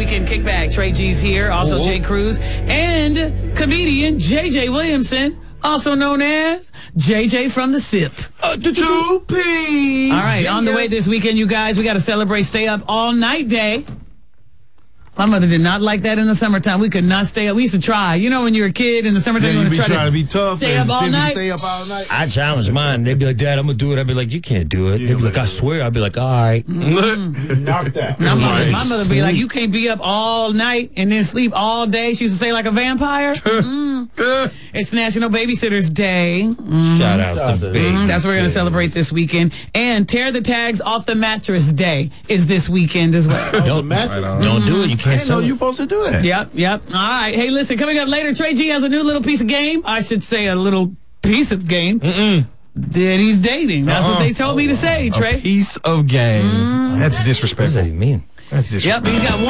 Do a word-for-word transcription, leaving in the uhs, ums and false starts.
Weekend Kickback. Trey G's here, also Ooh. Jay Cruz, and comedian J J Williamson, also known as J J from the Sip. Uh, two P's. All right, on the way this weekend, you guys, we got to celebrate Stay Up All Night Day. My mother did not like that in the summertime. We could not stay up. We used to try. You know, when you're a kid in the summertime, Yeah, you you want be to try trying to to be tough stay and up all see if you night. stay up all night. I challenge mine. They'd be like, Dad, I'm going to do it. I'd be like, you can't do it. They'd be like, I swear. I'd be like, all right. Mm-hmm. Knock that. My mother, my mother would be like, you can't be up all night and then sleep all day. She used to say like a vampire. Mm. It's National Babysitters Day. Mm. Shout out to baby. Mm, that's what we're going to celebrate this weekend. And Tear the Tags Off the Mattress Day is this weekend as well. Don't, Right on. don't do it. You I can't didn't know sell you it. supposed to do that. Yep, yep. All right. Hey, listen, coming up later, Trey G has a new little piece of game. I should say a little piece of game Mm-mm. that he's dating. That's Uh-uh. what they told me to say, A Trey. piece of game. That's What does that disrespectful. even mean? That's disrespectful. Yep, he's got one.